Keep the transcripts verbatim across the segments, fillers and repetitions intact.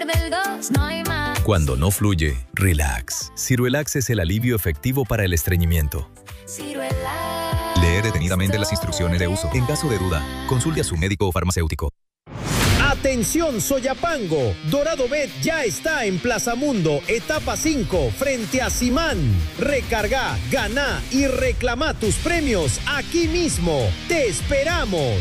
del dos, no hay más. Cuando no fluye, relax. Ciruelax es el alivio efectivo para el estreñimiento. Ciruelax. Lee detenidamente las instrucciones de uso. En caso de duda, consulte a su médico o farmacéutico. Atención Soyapango, Dorado Bet ya está en Plaza Mundo, etapa cinco, frente a Simán. Recarga, gana y reclama tus premios aquí mismo. ¡Te esperamos!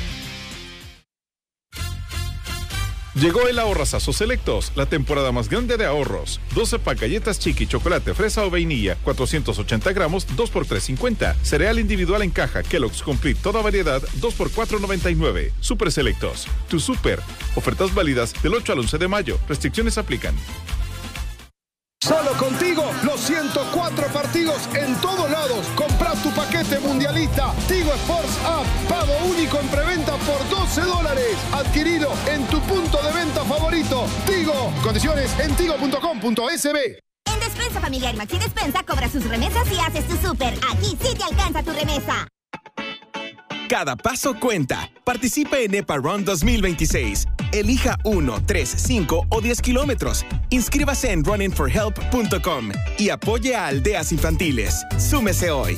Llegó el Ahorrazazo Selectos, la temporada más grande de ahorros. doce pack galletas chiqui, chocolate, fresa o vainilla, cuatrocientos ochenta gramos, dos por tres cincuenta. Cereal individual en caja, Kellogg's Complete, toda variedad, dos por cuatro noventa y nueve. Super Selectos, tu super. Ofertas válidas del ocho al once de mayo. Restricciones aplican. Solo contigo, los ciento cuatro partidos en todos lados. Compra tu paquete mundialista. Tigo Sports App. Pago único en preventa por doce dólares. Adquirido en tu punto de venta favorito. Tigo. Condiciones en tigo punto com punto es be. En Despensa Familiar Maxi Despensa cobra sus remesas y haces tu súper. Aquí sí te alcanza tu remesa. Cada paso cuenta. Participe en EPA Run dos mil veintiséis. Elija uno, tres, cinco o diez kilómetros. Inscríbase en running for help punto com y apoye a aldeas infantiles. Súmese hoy.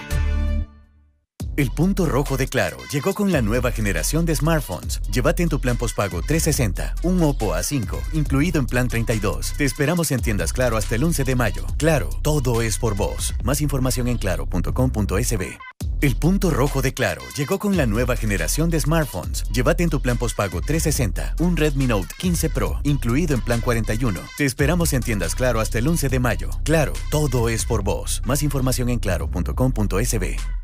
El punto rojo de Claro llegó con la nueva generación de smartphones. Llévate en tu plan postpago trescientos sesenta un Oppo A cinco, incluido en plan treinta y dos. Te esperamos en tiendas Claro hasta el once de mayo. Claro, todo es por vos. Más información en claro punto com punto es be. El punto rojo de Claro llegó con la nueva generación de smartphones. Llévate en tu plan postpago trescientos sesenta un Redmi Note quince Pro, incluido en plan cuarenta y uno. Te esperamos en tiendas Claro hasta el once de mayo. Claro, todo es por vos. Más información en claro punto com punto es be.